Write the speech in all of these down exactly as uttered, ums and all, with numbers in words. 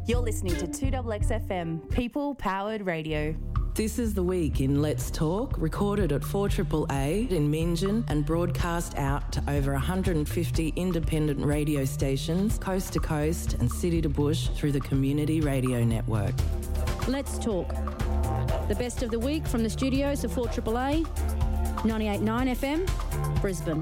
You're listening to two X X F M, People Powered Radio. This is The Week in Let's Talk, recorded at four A A A in Meanjin and broadcast out to over one hundred fifty independent radio stations, coast to coast and city to bush through the Community Radio Network. Let's Talk. The best of the week from the studios of four A A A, ninety-eight point nine F M, Brisbane.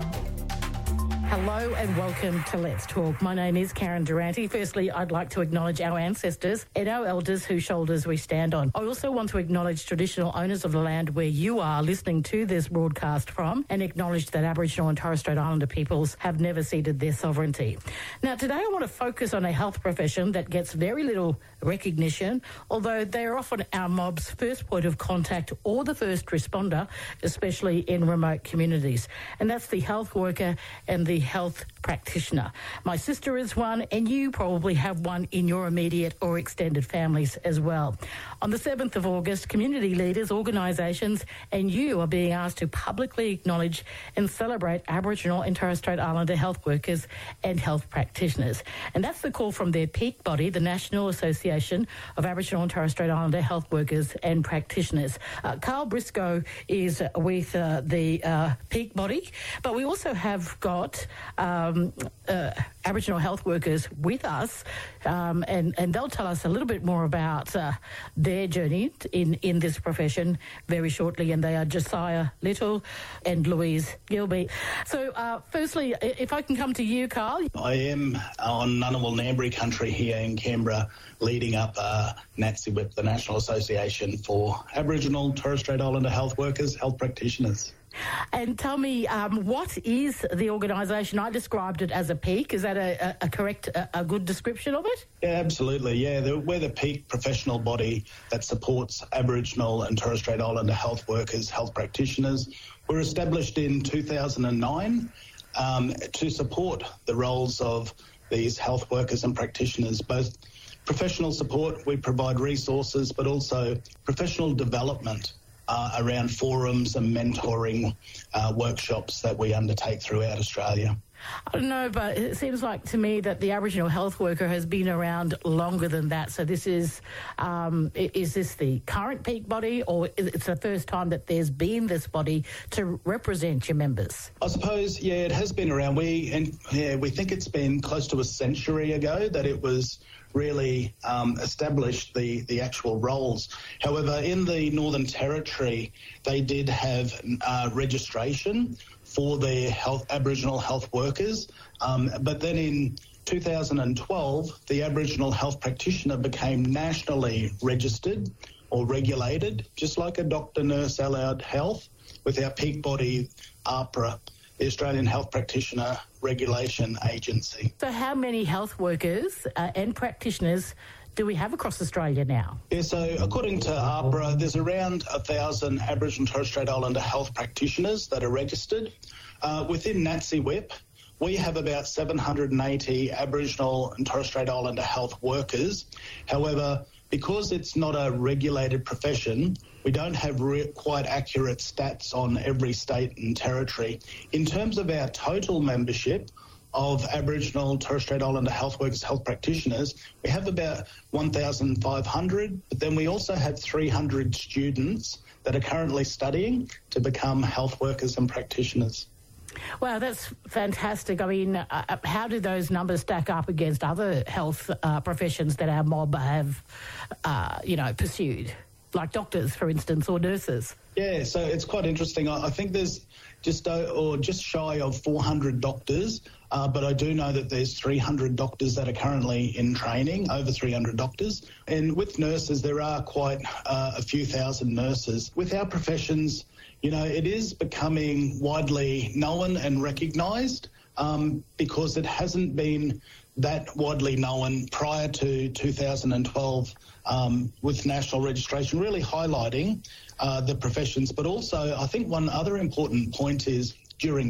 Hello and welcome to Let's Talk. My name is Karen Durante. Firstly, I'd like to acknowledge our ancestors and our elders whose shoulders we stand on. I also want to acknowledge traditional owners of the land where you are listening to this broadcast from and acknowledge that Aboriginal and Torres Strait Islander peoples have never ceded their sovereignty. Now, today I want to focus on a health profession that gets very little recognition, although they are often our mob's first point of contact or the first responder, especially in remote communities. And that's the health worker and the health practitioner. My sister is one, and you probably have one in your immediate or extended families as well. On the seventh of August, community leaders, organisations and you are being asked to publicly acknowledge and celebrate Aboriginal and Torres Strait Islander health workers and health practitioners. And that's the call from their peak body, the National Association of Aboriginal and Torres Strait Islander Health Workers and Practitioners. Uh, Carl Briscoe is with uh, the uh, peak body, but we also have got um, uh, Aboriginal health workers with us, um, and, and they'll tell us a little bit more about uh, their journey in, in this profession very shortly, and they are Josiah Little and Louise Gilby. So, uh, firstly, if I can come to you, Carl. I am on Ngunnawal Ngambri country here in Canberra, leading up uh, NATSIWIP, the National Association for Aboriginal Torres Strait Islander Health Workers, Health Practitioners. And tell me, um, what is the organisation? I described it as a peak. Is that a, a correct, a, a good description of it? Yeah, absolutely. Yeah, the, we're the peak professional body that supports Aboriginal and Torres Strait Islander health workers, health practitioners. We're established in two thousand nine um, to support the roles of these health workers and practitioners, both professional support, we provide resources, but also professional development Uh, around forums and mentoring uh, workshops that we undertake throughout Australia. I don't know, but it seems like to me that the Aboriginal health worker has been around longer than that. So this is, um, is this the current peak body, or it's the first time that there's been this body to represent your members? I suppose, yeah, it has been around. We and yeah, we think it's been close to a century ago that it was really um, established, the, the actual roles. However, in the Northern Territory, they did have uh, registration for their health, Aboriginal health workers. Um, but then in two thousand twelve, the Aboriginal health practitioner became nationally registered or regulated, just like a doctor, nurse, allied health, with our peak body, AHPRA, the Australian Health Practitioner Regulation Agency. So how many health workers uh, and practitioners do we have across Australia now? Yeah, so according to AHPRA, there's around one thousand Aboriginal and Torres Strait Islander health practitioners that are registered. Uh, within NATSIWIP, we have about seven hundred eighty Aboriginal and Torres Strait Islander health workers. However, because it's not a regulated profession, we don't have re- quite accurate stats on every state and territory. In terms of our total membership of Aboriginal, Torres Strait Islander health workers, health practitioners, we have about one thousand five hundred, but then we also have three hundred students that are currently studying to become health workers and practitioners. Wow, that's fantastic. I mean, uh, how do those numbers stack up against other health uh, professions that our mob have, uh, you know, pursued, like doctors, for instance, or nurses? Yeah, so it's quite interesting. I, I think there's just uh, or just shy of four hundred doctors, uh, but I do know that there's three hundred doctors that are currently in training, over three hundred doctors. And with nurses, there are quite uh, a few thousand nurses. With our professions, you know, it is becoming widely known and recognised um, because it hasn't been that widely known prior to two thousand twelve um, with national registration, really highlighting uh, the professions. But also, I think one other important point is during